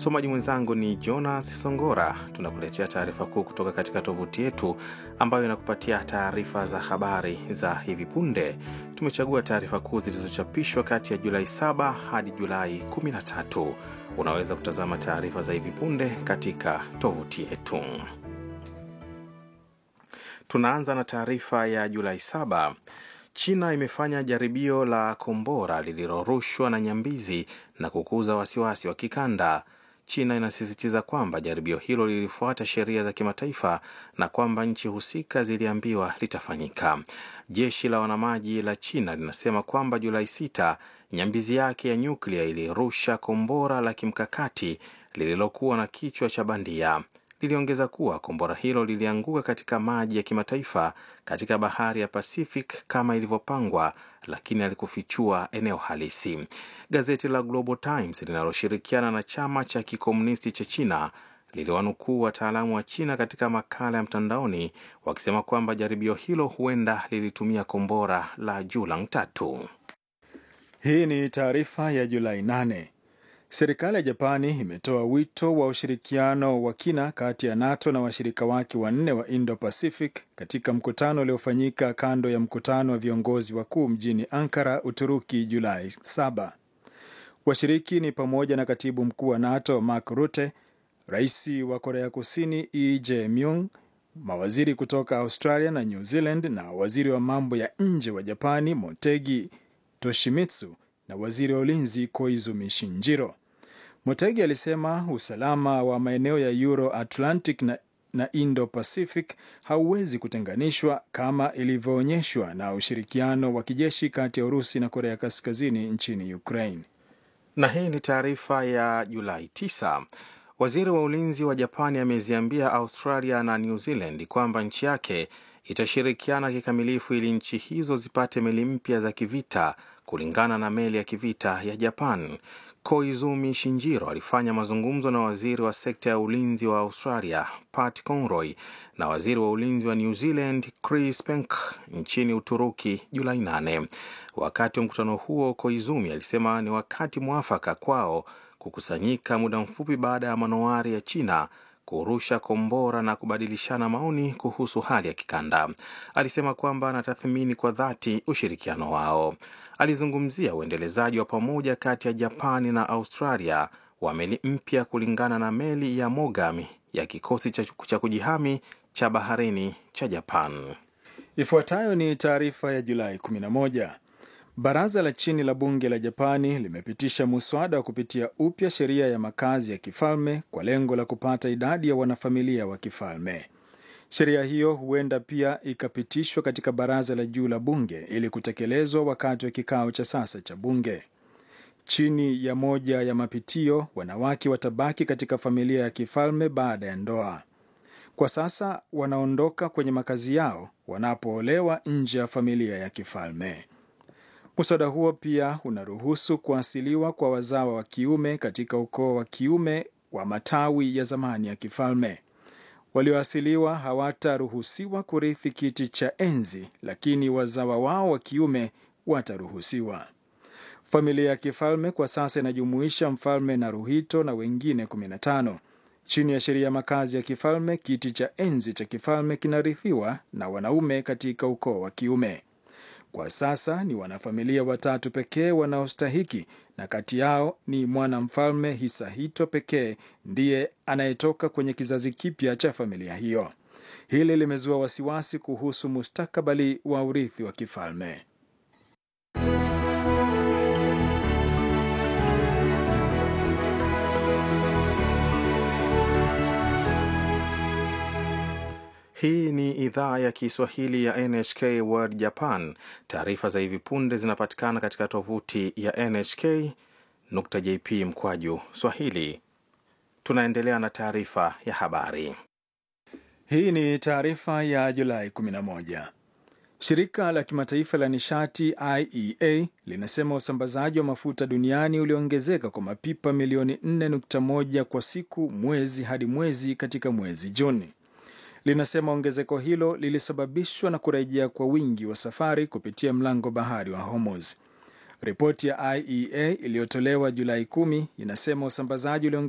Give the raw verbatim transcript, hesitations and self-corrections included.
Msomaji mwenzangu ni Jonas Songora. Tunakuletea taarifa kuu kutoka katika tovuti yetu ambayo inakupatia taarifa za habari za hivi punde. Tumechagua taarifa kuu zilizochapishwa kati ya Julai saba hadi Julai kumi na tatu. Unaweza kutazama taarifa za hivi punde katika tovuti yetu. Tunaanza na taarifa ya Julai saba. China imefanya jaribio la kombora lililorushwa na nyambizi na kukuza wasiwasi wa kikanda. China inasisitiza kwamba jaribio hilo lilifuata sheria za kimataifa na kwamba nchi husika ziliambiwa litafanyika. Jeshi la wanamaji la China linasema kwamba Julai sita nyambizi yake ya nyuklia ilirusha kombora la kimkakati lililokuwa na kichwa cha bandia. Liliongeza kuwa kombora hilo lilianguka katika maji ya kimataifa katika bahari ya Pacific kama ilivyopangwa, lakini alikufichua eneo halisi. Gazeti la Global Times linaloshirikiana na chama cha kikomunisti cha China liliwanukuu wataalamu wa China katika makala ya mtandaoni wakisema kwamba jaribio hilo huenda lilitumia kombora la Julang tatu. Hii ni taarifa ya Julai nane. Serikali ya Japani imetoa wito wa ushirikiano wa kina kati ya NATO na washirika wake wanne wa Indo-Pacific katika mkutano uliofanyika kando ya mkutano wa viongozi wakuu mjini Ankara, Uturuki, Julai saba. Washiriki ni pamoja na Katibu Mkuu wa NATO Mark Rutte, Rais wa Korea Kusini Lee Jae-myung, mawaziri kutoka Australia na New Zealand na waziri wa mambo ya nje wa Japani Motegi Toshimitsu na waziri wa ulinzi Koizumi Shinjiro. Motegi alisema usalama wa maeneo ya Euro-Atlantic na, na Indo-Pacific hauwezi kutenganishwa kama ilivyoonyeshwa na ushirikiano wa kijeshi kati ya Urusi na Korea Kaskazini nchini Ukraine. Na hii ni taarifa ya Julai tisa. Waziri wa ulinzi wa Japani ameziambia Australia na New Zealand kwamba nchi yake itashirikiana kikamilifu ili nchi hizo zipate meli mpya za kivita kulingana na meli ya kivita ya Japan. Koizumi Shinjiro alifanya mazungumzo na waziri wa sekta ya ulinzi wa Australia Pat Conroy na waziri wa ulinzi wa New Zealand Chris Penk nchini Uturuki Julai nane. Wakati wa mkutano huo, Koizumi alisema ni wakati mwafaka kwao kukusanyika muda mfupi baada ya manowari ya China kurusha kombora na kubadilishana maoni kuhusu hali ya kikanda. Alisema kwamba anatathmini kwa dhati ushirikiano wao. Alizungumzia uendelezaji wa pamoja kati ya Japani na Australia wa meli mpya kulingana na meli ya Mogami ya kikosi cha kujihami cha baharini cha Japan. Ifuatayo ni taarifa ya Julai kumi na moja. Baraza la chini la bunge la Japani limepitisha muswada wa kupitia upya sheria ya makazi ya kifalme kwa lengo la kupata idadi ya wanafamilia wa kifalme. Sheria hiyo huenda pia ikapitishwa katika baraza la juu la bunge ili kutekelezwa wakati wa kikao cha sasa cha bunge. Chini ya moja ya mapitio, wanawake watabaki katika familia ya kifalme baada ya ndoa. Kwa sasa wanaondoka kwenye makazi yao wanapoolewa nje ya familia ya kifalme. Muswada huo pia unaruhusu kuasiliwa kwa wazawa wa kiume katika ukoo wa kiume wa matawi ya zamani ya kifalme. Walioasiliwa hawataruhusiwa kurithi kiti cha enzi, lakini wazawa wao wa kiume wataruhusiwa. Familia ya kifalme kwa sasa inajumuisha mfalme Naruhito na wengine kumi na tano. Chini ya sheria ya makazi ya kifalme, kiti cha enzi cha kifalme kinarithiwa na wanaume katika ukoo wa kiume. Kwa sasa ni wanafamilia watatu pekee wanaostahiki, na kati yao ni mwanamfalme Hisahito pekee ndiye anayetoka kwenye kizazi kipya cha familia hiyo. Hili limezua wasiwasi kuhusu mustakabali wa urithi wa kifalme. Hii ni idhaa ya Kiswahili ya N H K World Japan. Taarifa za hivi punde zinapatikana katika tovuti ya N H K nukta J P mkwaju Swahili. Tunaendelea na taarifa ya habari. Hii ni taarifa ya Julai kumi na moja. Shirika la kimataifa la nishati I E A linasema usambazaji wa mafuta duniani uliongezeka kwa mapipa milioni nne nukta moja kwa siku mwezi hadi mwezi katika mwezi Juni. Linasema ongezeko hilo lilisababishwa na kurejea kwa wingi wa safari kupitia mlango bahari wa Hormuz. Ripoti ya I E A iliyotolewa Julai kumi inasema usambazaji uliongezeka